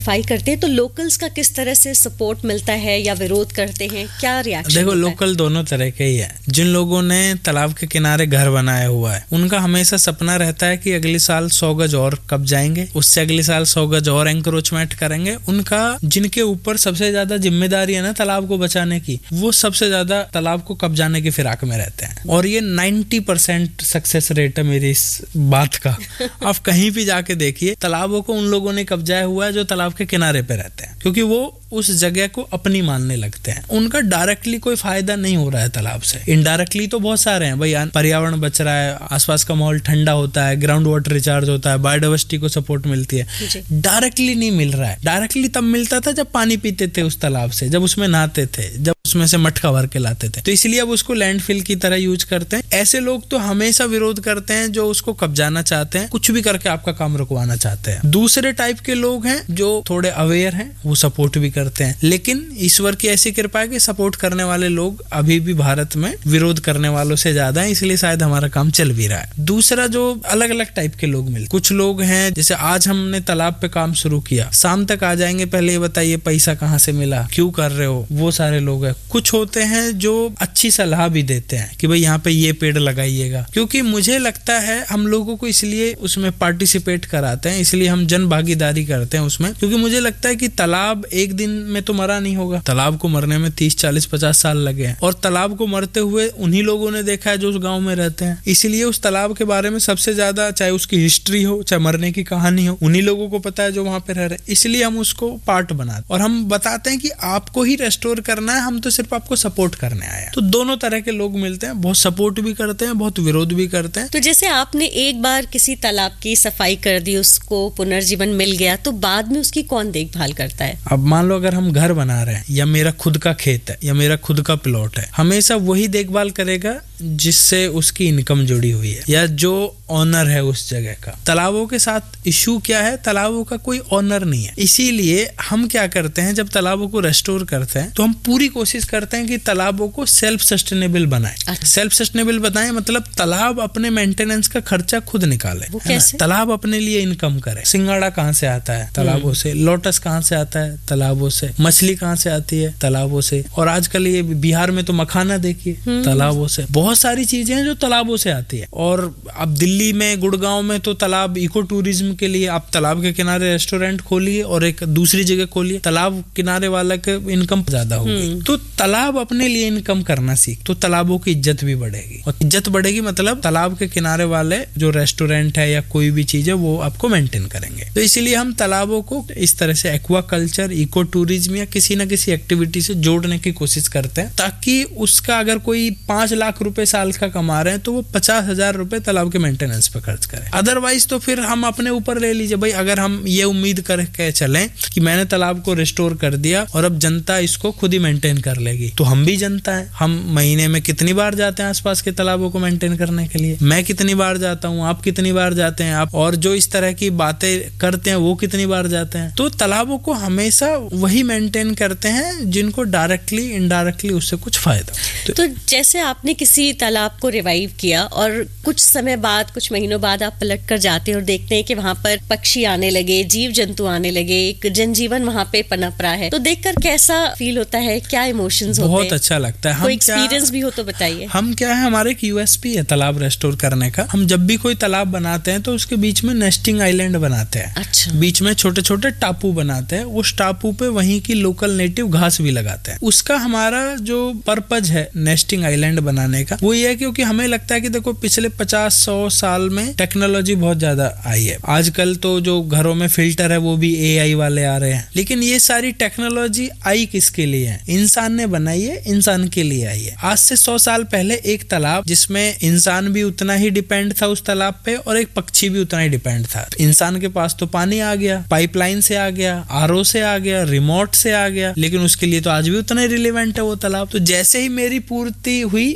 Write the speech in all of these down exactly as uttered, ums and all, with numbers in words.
सफाई करते हैं तो लोकल्स का किस तरह से सपोर्ट मिलता है या विरोध करते हैं, क्या रिएक्शन? देखो, लोकल दोनों तरह के ही है। जिन लोगों ने तालाब के किनारे घर बनाया हुआ है उनका हमेशा सपना रहता है कि अगले साल सौ गज और कब जाएंगे, उससे अगले साल सौ गज और एंक्रोचमेंट करेंगे। उनका जिनके ऊपर सबसे ज्यादा जिम्मेदारी है ना तालाब को बचाने की, वो सबसे ज्यादा तालाब को कब्जाने की फिराक में रहते हैं। और ये नब्बे परसेंट सक्सेस रेट है मेरी इस बात का। आप कहीं भी जाके देखिए, तालाबों को उन लोगों ने कब्जाया हुआ है जो तालाब के किनारे पे रहते हैं, क्योंकि वो उस जगह को अपनी मानने लगते हैं। उनका डायरेक्टली कोई फायदा नहीं हो रहा है तालाब से, इनडायरेक्टली तो बहुत सारे हैं भाई। पर्यावरण बच रहा है, आसपास का माहौल ठंडा होता है, ग्राउंड वाटर रिचार्ज होता है, बायोडाइवर्सिटी को सपोर्ट मिलती है। डायरेक्टली नहीं मिल रहा है। डायरेक्टली तब मिलता था जब पानी पीते थे उस तालाब से, जब उसमें नहाते थे, जब उसमें से मटका भर के लाते थे। तो इसलिए अब उसको लैंडफिल की तरह यूज करते हैं। ऐसे लोग तो हमेशा विरोध करते हैं जो उसको कब्जाना चाहते हैं, कुछ भी करके आपका काम रुकवाना चाहते हैं। दूसरे टाइप के लोग हैं जो थोड़े अवेयर हैं, वो सपोर्ट भी करते हैं। लेकिन ईश्वर की ऐसी कृपा है कि सपोर्ट करने वाले लोग अभी भी भारत में विरोध करने वालों से ज्यादा है, इसलिए शायद हमारा काम चल भी रहा है। दूसरा, जो अलग अलग टाइप के लोग मिलते, कुछ लोग हैं जैसे आज हमने तालाब पे काम शुरू किया, शाम तक आ जाएंगे, पहले ये बताइए पैसा कहाँ से मिला, क्यों कर रहे हो, वो सारे लोग हैं। कुछ होते हैं जो अच्छी सलाह भी देते हैं कि भाई यहाँ पे ये पेड़ लगाइएगा, क्योंकि मुझे लगता है हम लोगों को इसलिए उसमें पार्टिसिपेट कराते हैं, इसलिए हम जन भागीदारी करते हैं उसमें, क्योंकि मुझे लगता है कि तालाब एक दिन में तो मरा नहीं होगा। तालाब को मरने में तीस चालीस पचास साल लगे हैं, और तालाब को मरते हुए उन्हीं लोगों ने देखा है जो उस गांव में रहते हैं। इसलिए उस तालाब के बारे में सबसे ज्यादा, चाहे उसकी हिस्ट्री हो, चाहे मरने की कहानी हो, उन्हीं लोगों को पता है जो वहां पे रह रहे हैं। इसलिए हम उसको पार्ट बनाते और हम बताते हैं कि आपको ही रेस्टोर करना है, हम तो सिर्फ आपको सपोर्ट करने आए हैं। तो दोनों तरह के लोग मिलते हैं, बहुत सपोर्ट भी करते हैं, बहुत विरोध भी करते हैं। तो जैसे आपने एक बार किसी तालाब की सफाई कर दी, उसको पुनर्जीवन मिल गया, तो बाद में उसकी कौन देखभाल करता है? अब मान लो अगर हम घर बना रहे हैं, या मेरा खुद का खेत है, या मेरा खुद का प्लॉट है, हमेशा वही देखभाल करेगा जिससे उसकी इनकम जुड़ी हुई है, या जो ऑनर है उस जगह का। तालाबों के साथ इशू क्या है, तालाबों का कोई ऑनर नहीं है। इसीलिए हम क्या करते हैं, जब तालाबों को रेस्टोर करते हैं तो हम पूरी कोशिश करते हैं कि तालाबों को सेल्फ सस्टेनेबल बनाएं। अच्छा। सेल्फ सस्टेनेबल बनाएं मतलब तालाब अपने मेंटेनेंस का खर्चा खुद निकाले, वो कैसे? तालाब अपने लिए इनकम करे। सिंगाड़ा कहाँ से आता है? तालाबों से। लोटस कहाँ से आता है? तालाबों से। मछली कहाँ से आती है? तालाबों से। और आजकल ये बिहार में तो मखाना देखिए, तालाबों से। बहुत सारी चीजें हैं जो तालाबों से आती है। और अब दिल्ली में, गुड़गांव में तो तालाब इको टूरिज्म के लिए आप तालाब के किनारे रेस्टोरेंट खोलिए और एक दूसरी जगह खोलिए, तालाब किनारे वाला के इनकम ज्यादा होगी। तो तालाब अपने लिए इनकम करना सीख, तो तालाबों की इज्जत भी बढ़ेगी। और इज्जत बढ़ेगी मतलब तालाब के किनारे वाले जो रेस्टोरेंट है या कोई भी चीज है वो आपको मेंटेन करेंगे। तो इसीलिए हम तालाबों को इस तरह से एक्वा कल्चर, इको टूरिज्म या किसी ना किसी एक्टिविटी से जोड़ने की कोशिश करते हैं, ताकि उसका अगर कोई पांच लाख रुपए साल का कमा रहे हैं तो वो पचास हजार रुपए तालाब के मेंटेनेंस पे खर्च करें। अदरवाइज तो फिर हम अपने ऊपर ले लीजिए भाई, अगर हम ये उम्मीद करके चलें कि मैंने तालाब को रिस्टोर कर दिया और अब जनता इसको खुद ही मेंटेन कर लेगी, तो हम भी जनता है। हम महीने में कितनी बार जाते हैं आसपास के तालाबों को मेंटेन करने के लिए? मैं कितनी बार जाता हूँ, आप कितनी बार जाते हैं, आप और जो इस तरह की बातें करते हैं वो कितनी बार जाते हैं। तो तालाबों को हमेशा वही मेंटेन करते हैं जिनको डायरेक्टली इनडायरेक्टली उससे कुछ फायदा। तो, तो जैसे आपने किसी तालाब को रिवाइव किया और कुछ समय बाद, कुछ महीनों बाद आप पलट कर जाते हैं और देखते हैं कि वहां पर पक्षी आने लगे, जीव जंतु आने लगे, एक जनजीवन वहां पे पनप रहा है, तो देखकर कैसा फील होता है, क्या इमोशंस होते हैं? बहुत अच्छा लगता है। कोई एक्सपीरियंस भी हो तो बताइए। हम क्या है, हमारे एक यूएसपी है तालाब रेस्टोर करने का। हम जब भी कोई तालाब बनाते हैं तो उसके बीच में नेस्टिंग आइलैंड बनाते हैं। अच्छा। बीच में छोटे छोटे टापू बनाते हैं, उस टापू पे वहीं की लोकल नेटिव घास भी लगाते हैं। उसका हमारा जो पर्पज है नेस्टिंग आइलैंड बनाने का, वो ये है क्योंकि हमें लगता है कि देखो पिछले पचास सौ साल में टेक्नोलॉजी बहुत ज्यादा आई है। आजकल तो जो घरों में फिल्टर है वो भी एआई वाले आ रहे हैं, लेकिन ये सारी टेक्नोलॉजी आई किसके लिए है? इंसान ने बनाई है, इंसान के लिए आई है। आज से सौ साल पहले एक तालाब जिसमें इंसान भी उतना ही डिपेंड था उस तालाब पे और एक पक्षी भी उतना ही डिपेंड था। इंसान के पास तो पानी आ गया, पाइपलाइन से आ गया, आरओ से आ गया, रिमोट से आ गया, लेकिन उसके लिए तो आज भी उतना ही रिलेवेंट है वो तालाब। तो जैसे ही मेरी पूर्ति हुई, जैसे ही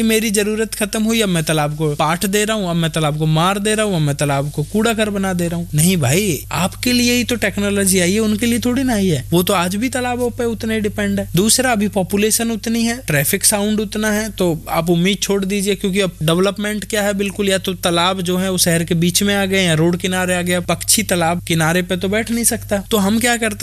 मेरी जरूरत खत्म हुई, अब मैं तालाब को पाट दे रहा हूँ, अब मैं तालाब को मार दे रहा हूँ, अब मैं तालाब को कूड़ा घर बना दे रहा हूँ। नहीं भाई, आपके लिए ही तो टेक्नोलॉजी आई है, उनके लिए थोड़ी ना आई है। वो तो आज भी तालाबों पे उतने डिपेंड है। दूसरा, अभी पॉपुलेशन उतनी है, ट्रैफिक साउंड उतना है, तो आप उम्मीद छोड़ दीजिए, क्योंकि अब डेवलपमेंट क्या है, बिल्कुल या तो तालाब जो है वो शहर के बीच में आ गए या रोड किनारे आ गया, पक्षी तालाब किनारे पे तो बैठ नहीं सकता। तो हम क्या करते